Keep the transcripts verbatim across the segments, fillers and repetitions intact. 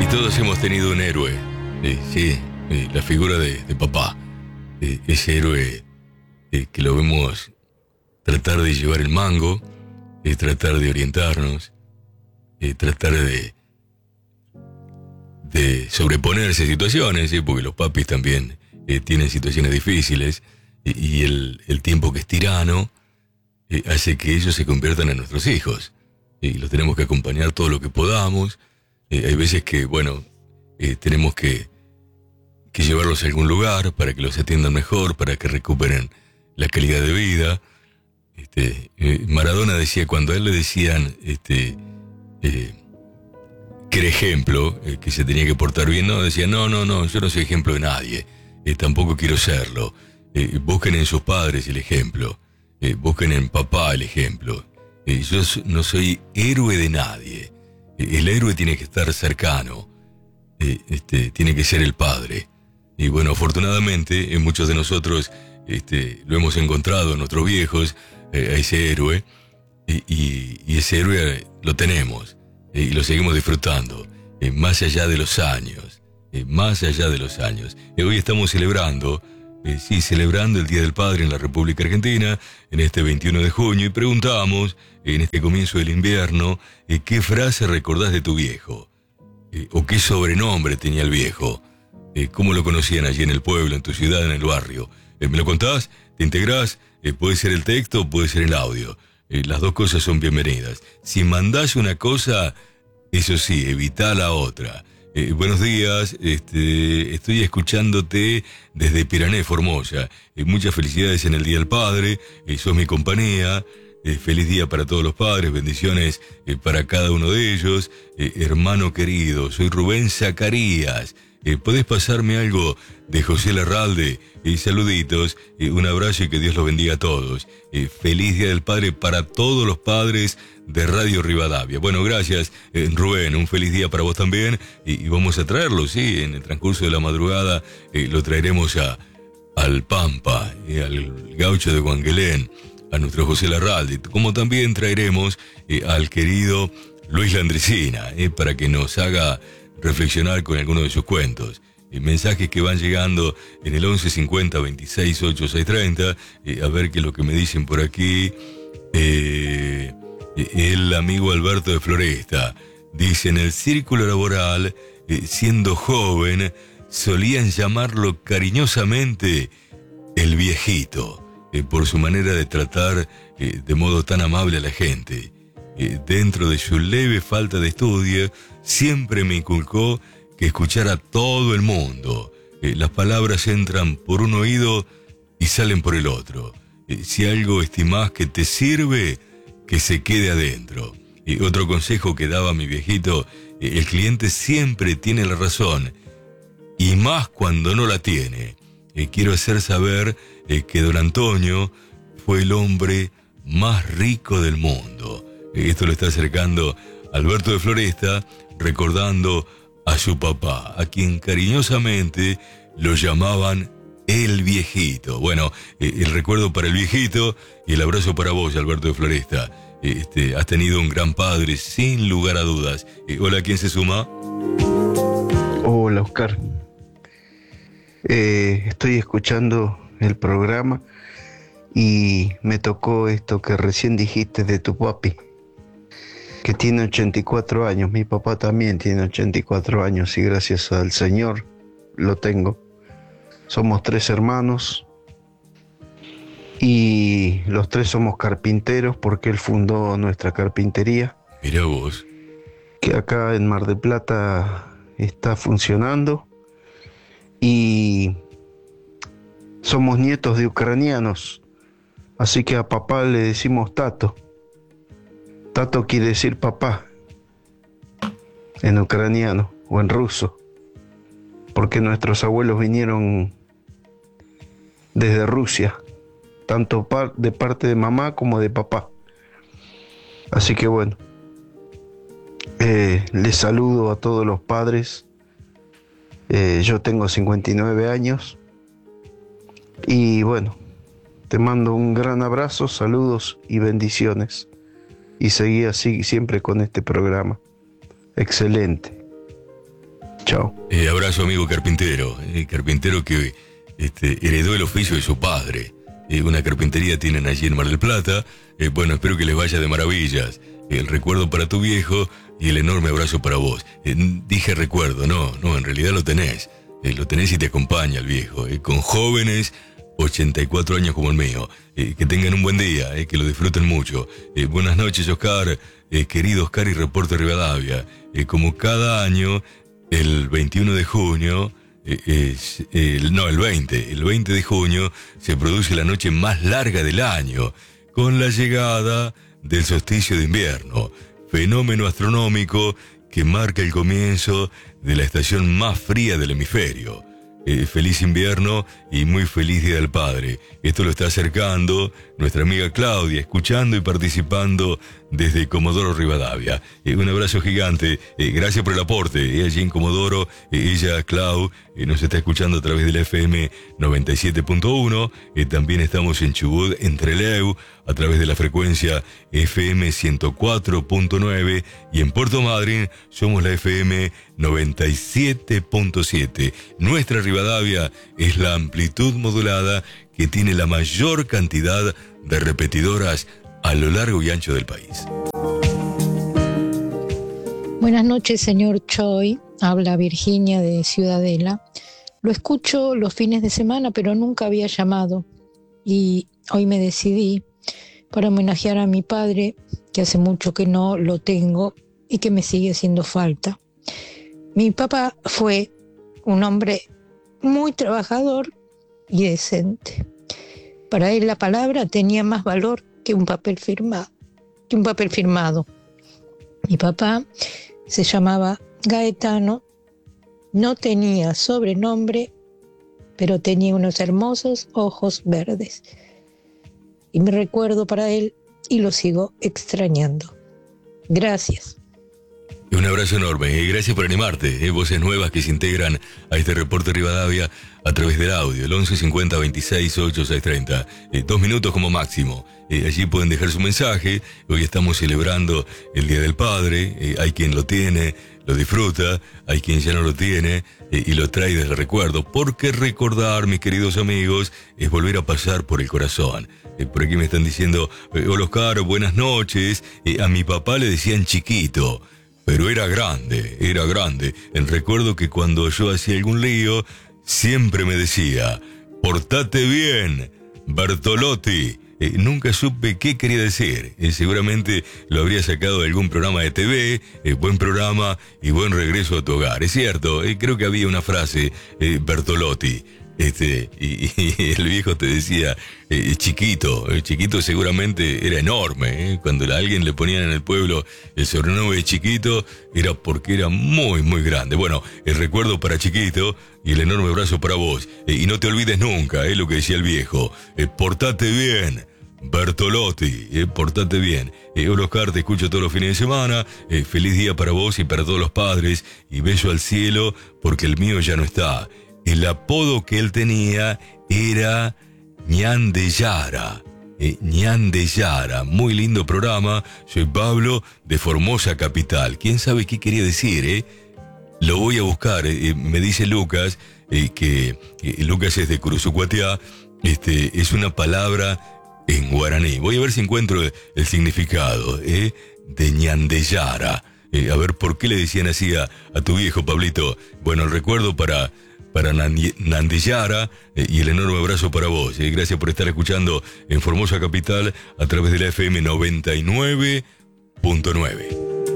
Y todos hemos tenido un héroe, eh, sí, eh, la figura de, de papá. Eh, ese héroe eh, que lo vemos tratar de llevar el mango, eh, tratar de orientarnos, eh, tratar de, de sobreponerse a situaciones, ¿sí? Porque los papis también eh, tienen situaciones difíciles, y, y el, el tiempo que es tirano eh, hace que ellos se conviertan en nuestros hijos, y los tenemos que acompañar todo lo que podamos. Eh, hay veces que, bueno, eh, tenemos que, que llevarlos a algún lugar para que los atiendan mejor, para que recuperen la calidad de vida. Este, eh, Maradona decía, cuando a él le decían este, eh, que era ejemplo, eh, que se tenía que portar bien, no, decía, no, no, no, yo no soy ejemplo de nadie, eh, tampoco quiero serlo. Eh, busquen en sus padres el ejemplo, eh, busquen en papá el ejemplo. Eh, yo no soy héroe de nadie. Eh, el héroe tiene que estar cercano, eh, este, tiene que ser el padre. Y bueno, afortunadamente, en muchos de nosotros este, lo hemos encontrado en nuestros viejos, eh, a ese héroe, y, y, y ese héroe lo tenemos, eh, y lo seguimos disfrutando, eh, más allá de los años, eh, más allá de los años. Eh, hoy estamos celebrando, eh, sí, celebrando el Día del Padre en la República Argentina, en este veintiuno de junio, y preguntamos, en este comienzo del invierno, eh, ¿qué frase recordás de tu viejo? Eh, ¿O qué sobrenombre tenía el viejo? Eh, ¿Cómo lo conocían allí en el pueblo, en tu ciudad, en el barrio? Eh, ¿Me lo contás? ¿Te integrás? Eh, puede ser el texto, puede ser el audio. Eh, las dos cosas son bienvenidas. Si mandás una cosa, eso sí, evitá la otra. Eh, buenos días, este, estoy escuchándote desde Pirané, Formosa. Eh, muchas felicidades en el Día del Padre, eh, sos mi compañía. Eh, feliz día para todos los padres, bendiciones eh, para cada uno de ellos. Eh, hermano querido, soy Rubén Zacarías. Eh, ¿Podés pasarme algo de José Larralde? Eh, saluditos, eh, un abrazo y que Dios los bendiga a todos. Eh, feliz Día del Padre para todos los padres de Radio Rivadavia. Bueno, gracias, eh, Rubén, un feliz día para vos también. Y, y vamos a traerlo, sí, en el transcurso de la madrugada eh, lo traeremos a, al Pampa, eh, al gaucho de Guanguelén, a nuestro José Larralde, como también traeremos eh, al querido Luis Landricina, eh, para que nos haga reflexionar con alguno de sus cuentos. Eh, mensajes que van llegando en el once cincuenta veintiséis ochenta y seis treinta, eh, a ver qué es lo que me dicen por aquí. Eh, el amigo Alberto de Floresta dice, en el círculo laboral, eh, siendo joven, solían llamarlo cariñosamente el viejito, eh, por su manera de tratar eh, de modo tan amable a la gente. Eh, dentro de su leve falta de estudio, siempre me inculcó que escuchara a todo el mundo. Eh, las palabras entran por un oído y salen por el otro. Eh, si algo estimás que te sirve, que se quede adentro. Eh, otro consejo que daba mi viejito, eh, el cliente siempre tiene la razón, y más cuando no la tiene. Eh, quiero hacer saber eh, que don Antonio fue el hombre más rico del mundo. Eh, esto lo está acercando Alberto de Floresta, recordando a su papá, a quien cariñosamente lo llamaban el viejito. Bueno, eh, el recuerdo para el viejito y el abrazo para vos, Alberto de Floresta. Eh, este, has tenido un gran padre, sin lugar a dudas. Eh, hola, ¿quién se suma? Hola, Oscar. Eh, estoy escuchando el programa y me tocó esto que recién dijiste de tu papi, que tiene ochenta y cuatro años. Mi papá también tiene ochenta y cuatro años y gracias al Señor lo tengo. Somos tres hermanos y los tres somos carpinteros porque él fundó nuestra carpintería. Mirá vos. Que acá en Mar del Plata está funcionando, y somos nietos de ucranianos, así que a papá le decimos Tato. Tato quiere decir papá en ucraniano o en ruso, porque nuestros abuelos vinieron desde Rusia, tanto de parte de mamá como de papá. Así que bueno, eh, les saludo a todos los padres. Eh, yo tengo cincuenta y nueve años y bueno, te mando un gran abrazo, saludos y bendiciones, y seguí así siempre con este programa. Excelente. Chao. Eh, abrazo, amigo carpintero. Eh, carpintero que este, heredó el oficio de su padre. Eh, una carpintería tienen allí en Mar del Plata. Eh, bueno, espero que les vaya de maravillas. El recuerdo para tu viejo y el enorme abrazo para vos. Eh, dije recuerdo, no, no, en realidad lo tenés. Eh, lo tenés y te acompaña el viejo. Eh, con jóvenes, ochenta y cuatro años como el mío. Eh, que tengan un buen día, eh, que lo disfruten mucho. Eh, buenas noches, Oscar. Eh, querido Oscar y Reporte Rivadavia. Eh, como cada año, el veintiuno de junio... Es, el, no, el veinte, el veinte de junio se produce la noche más larga del año, con la llegada del solsticio de invierno, fenómeno astronómico que marca el comienzo de la estación más fría del hemisferio. Eh, feliz invierno y muy feliz Día del Padre. Esto lo está acercando nuestra amiga Claudia, escuchando y participando desde Comodoro Rivadavia. Eh, un abrazo gigante, eh, gracias por el aporte. Eh, allí en Comodoro, eh, ella, Clau, eh, nos está escuchando a través de la F M noventa y siete punto uno. Eh, también estamos en Chubut, en Trelew, a través de la frecuencia F M ciento cuatro punto nueve. Y en Puerto Madryn somos la F M noventa y siete punto siete. Nuestra Rivadavia es la amplitud modulada que tiene la mayor cantidad de repetidoras a lo largo y ancho del país. Buenas noches, señor Choi. Habla Virginia de Ciudadela. Lo escucho los fines de semana, pero nunca había llamado. Y hoy me decidí para homenajear a mi padre, que hace mucho que no lo tengo y que me sigue haciendo falta. Mi papá fue un hombre muy trabajador y decente. Para él la palabra tenía más valor que un papel firmado, que un papel firmado. Mi papá se llamaba Gaetano, no tenía sobrenombre, pero tenía unos hermosos ojos verdes. Y me recuerdo para él y lo sigo extrañando. Gracias. Un abrazo enorme y gracias por animarte. Eh, voces nuevas que se integran a este Reporte Rivadavia a través del audio, el once cincuenta veintiséis ochenta y seis treinta. Eh, dos minutos como máximo. Eh, allí pueden dejar su mensaje. Hoy estamos celebrando el Día del Padre. Eh, hay quien lo tiene, lo disfruta. Hay quien ya no lo tiene eh, y lo trae desde el recuerdo. Porque recordar, mis queridos amigos, es volver a pasar por el corazón. Eh, por aquí me están diciendo, eh, hola Oscar, buenas noches. Eh, a mi papá le decían chiquito. Pero era grande, era grande. Recuerdo que cuando yo hacía algún lío, siempre me decía, portate bien, Bertolotti. Eh, nunca supe qué quería decir. Eh, seguramente lo habría sacado de algún programa de T V, eh, buen programa y buen regreso a tu hogar. Es cierto, eh, creo que había una frase, eh, Bertolotti. Este, y, y el viejo te decía, eh, chiquito, el chiquito seguramente era enorme, ¿eh? Cuando a alguien le ponían en el pueblo el sobrenombre de chiquito, era porque era muy, muy grande. Bueno, el recuerdo para chiquito y el enorme abrazo para vos. Eh, y no te olvides nunca, eh, lo que decía el viejo, eh, portate bien, Bertolotti, eh, portate bien. Eh, hola Oscar, te escucho todos los fines de semana, eh, feliz día para vos y para todos los padres, y beso al cielo porque el mío ya no está. El apodo que él tenía era Ñan de Yara. Eh, Ñan de Yara. Muy lindo programa. Soy Pablo de Formosa Capital. ¿Quién sabe qué quería decir, eh? Lo voy a buscar. Eh, me dice Lucas, eh, que eh, Lucas es de Curuzucuatiá. Este, es una palabra en guaraní. Voy a ver si encuentro el, el significado, eh, de Ñan de Yara. Eh, a ver por qué le decían así a, a tu viejo, Pablito. Bueno, el recuerdo para... para Nandiyara eh, y el enorme abrazo para vos. Eh. Gracias por estar escuchando en Formosa Capital a través de la F M noventa y nueve punto nueve.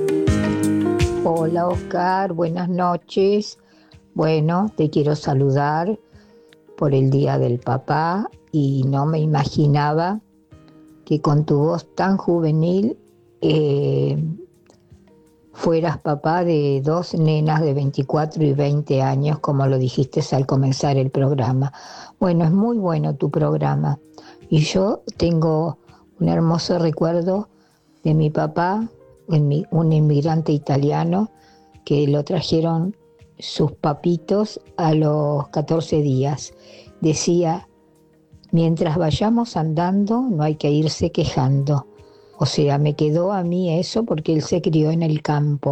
Hola Oscar, buenas noches. Bueno, te quiero saludar por el Día del Papá y no me imaginaba que con tu voz tan juvenil eh, fueras papá de dos nenas de veinticuatro y veinte años, como lo dijiste al comenzar el programa. Bueno, es muy bueno tu programa. Y yo tengo un hermoso recuerdo de mi papá, un inmigrante italiano, que lo trajeron sus papitos a los catorce días. Decía, mientras vayamos andando, no hay que irse quejando. O sea, me quedó a mí eso porque él se crió en el campo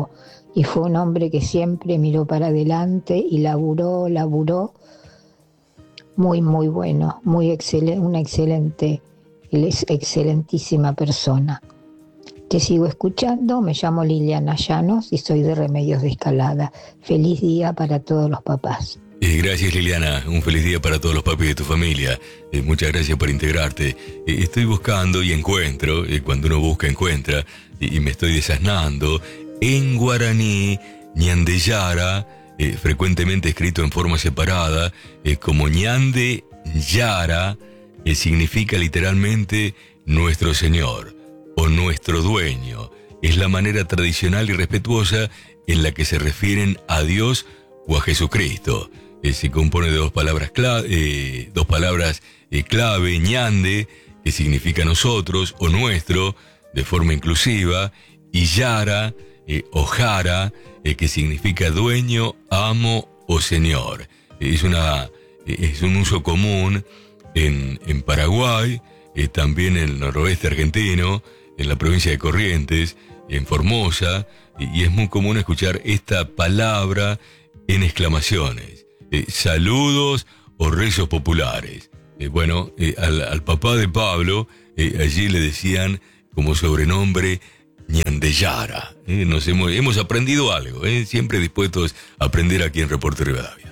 y fue un hombre que siempre miró para adelante y laburó, laburó, muy, muy bueno, muy excelente, una excelente, él es excelentísima persona. Te sigo escuchando, me llamo Liliana Llanos y soy de Remedios de Escalada. Feliz día para todos los papás. Eh, gracias Liliana, un feliz día para todos los papis de tu familia. Eh, muchas gracias por integrarte. Eh, estoy buscando y encuentro, eh, cuando uno busca encuentra, y, y me estoy desasnando, en guaraní, ñande yara, eh, frecuentemente escrito en forma separada, eh, como ñande yara, eh, significa literalmente nuestro Señor o nuestro dueño. Es la manera tradicional y respetuosa en la que se refieren a Dios o a Jesucristo. Eh, se compone de dos palabras clave, eh, dos palabras eh, clave, ñande, que significa nosotros o nuestro, de forma inclusiva, y yara, eh, o jara, eh, que significa dueño, amo o señor. Eh, es, una, eh, es un uso común en, en Paraguay, eh, también en el noroeste argentino, en la provincia de Corrientes, en Formosa, y, y es muy común escuchar esta palabra en exclamaciones, eh, saludos o rezos populares. Eh, bueno, eh, al, al papá de Pablo, eh, allí le decían como sobrenombre ñandeyara. Eh, nos hemos, hemos aprendido algo, eh, siempre dispuestos a aprender aquí en Reporte Rivadavia.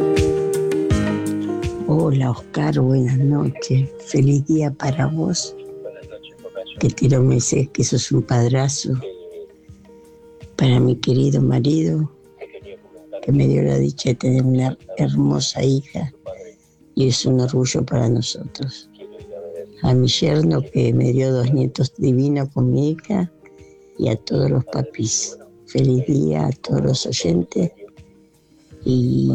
Hola Oscar, buenas noches. Feliz día para vos. Que te lo mereces, que sos un padrazo. Para mi querido marido, que me dio la dicha de tener una hermosa hija y es un orgullo para nosotros. A mi yerno, que me dio dos nietos divinos con mi hija, y a todos los papis. Feliz día a todos los oyentes y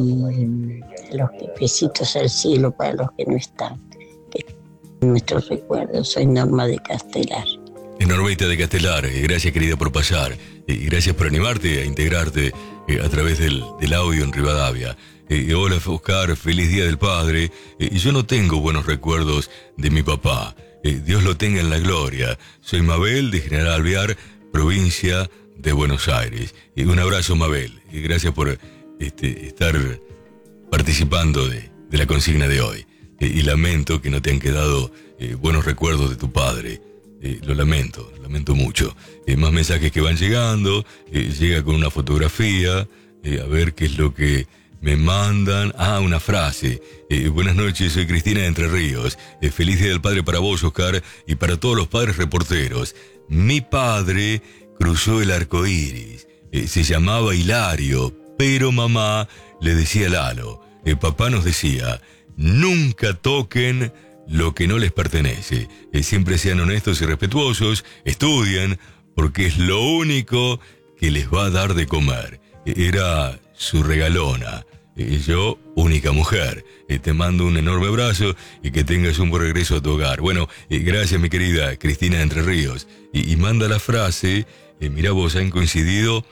los besitos al cielo para los que no están. Que nuestros recuerdos. Soy Norma de Castelar. Normita de Castelar, eh, gracias querida por pasar, y eh, gracias por animarte a integrarte eh, a través del, del audio en Rivadavia. Eh, hola Oscar, feliz día del padre. Eh, yo no tengo buenos recuerdos de mi papá. Eh, Dios lo tenga en la gloria. Soy Mabel de General Alvear, provincia de Buenos Aires. Eh, un abrazo Mabel, y eh, gracias por este, estar participando de, de la consigna de hoy. Eh, y lamento que no te han quedado eh, buenos recuerdos de tu padre. Eh, lo lamento, lo lamento mucho. Eh, más mensajes que van llegando, eh, llega con una fotografía, eh, a ver qué es lo que me mandan. Ah, una frase. Eh, buenas noches, soy Cristina de Entre Ríos. Eh, feliz día del padre para vos, Oscar, y para todos los padres reporteros. Mi padre cruzó el arco iris. Eh, se llamaba Hilario, pero mamá le decía Lalo. Eh, papá nos decía, nunca toquen lo que no les pertenece. Eh, siempre sean honestos y respetuosos, estudien, porque es lo único que les va a dar de comer. Eh, era su regalona. Eh, yo, única mujer. Eh, te mando un enorme abrazo y que tengas un buen regreso a tu hogar. Bueno, eh, gracias mi querida Cristina de Entre Ríos. Y, y manda la frase, eh, mirá vos, han coincidido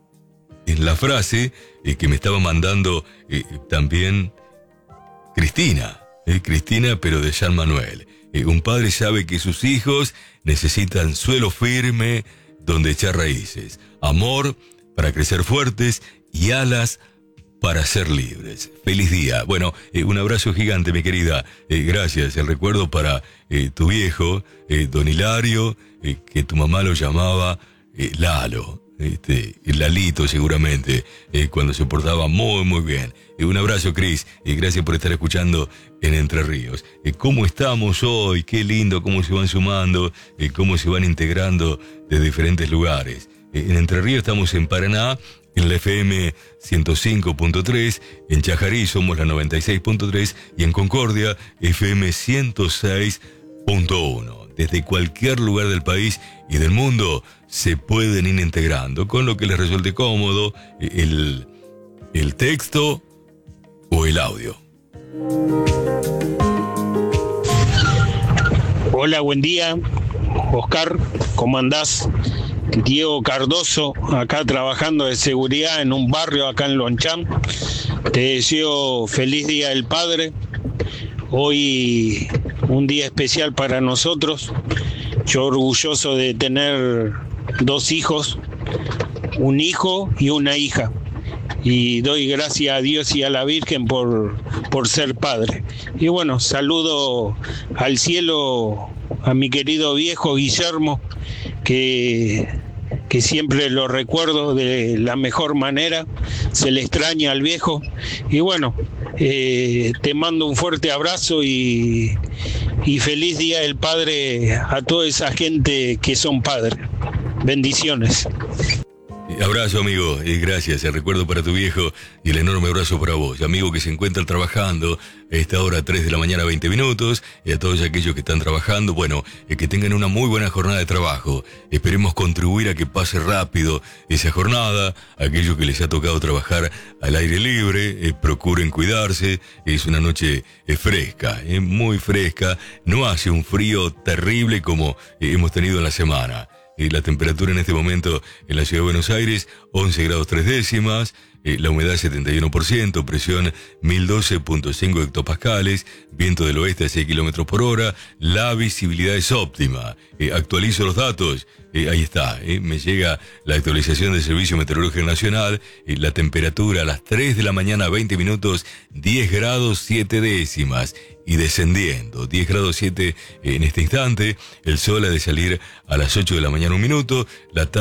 en la frase eh, que me estaba mandando eh, también Cristina. Eh, Cristina, pero de Jean Manuel. Eh, un padre sabe que sus hijos necesitan suelo firme donde echar raíces, amor para crecer fuertes y alas para ser libres. Feliz día. Bueno, eh, un abrazo gigante, mi querida. Eh, gracias. El recuerdo para eh, tu viejo, eh, don Hilario, eh, que tu mamá lo llamaba eh, Lalo. Este, el Lalito seguramente, eh, cuando se portaba muy muy bien. Eh, un abrazo Cris, y eh, gracias por estar escuchando en Entre Ríos. Eh, ¿Cómo estamos hoy? Qué lindo cómo se van sumando, eh, cómo se van integrando de diferentes lugares. Eh, en Entre Ríos estamos en Paraná, en la F M ciento cinco punto tres, en Chajarí somos la noventa y seis punto tres y en Concordia F M ciento seis punto uno. Desde cualquier lugar del país y del mundo se pueden ir integrando con lo que les resulte cómodo, el, el texto o el audio. Hola, buen día, Oscar, ¿cómo andás? Diego Cardoso, acá trabajando de seguridad en un barrio acá en Lonchán. Te deseo feliz Día del Padre. Hoy un día especial para nosotros. Yo orgulloso de tener dos hijos un hijo y una hija. Y doy gracias a Dios y a la Virgen por, por ser padre. Y bueno, saludo al cielo a mi querido viejo Guillermo, que, que siempre lo recuerdo de la mejor manera, se le extraña al viejo. Y bueno, eh, te mando un fuerte abrazo y, y feliz Día del Padre a toda esa gente que son padres. Bendiciones. Abrazo, amigo, y gracias, el recuerdo para tu viejo y el enorme abrazo para vos, amigo que se encuentra trabajando a esta hora, tres de la mañana, veinte minutos, y a todos aquellos que están trabajando, bueno, eh, que tengan una muy buena jornada de trabajo. Esperemos contribuir a que pase rápido esa jornada. Aquellos que les ha tocado trabajar al aire libre, eh, procuren cuidarse. Es una noche eh, fresca, eh, muy fresca, no hace un frío terrible como eh, hemos tenido en la semana. Eh, la temperatura en este momento en la ciudad de Buenos Aires, once grados tres décimas, eh, la humedad setenta y uno por ciento, presión mil doce punto cinco hectopascales, viento del oeste a seis kilómetros por hora, la visibilidad es óptima. Eh, actualizo los datos, eh, ahí está, eh, me llega la actualización del Servicio Meteorológico Nacional, eh, la temperatura a las tres de la mañana, veinte minutos, diez grados siete décimas. Y descendiendo, diez grados siete en este instante, el sol ha de salir a las ocho de la mañana un minuto, la tarde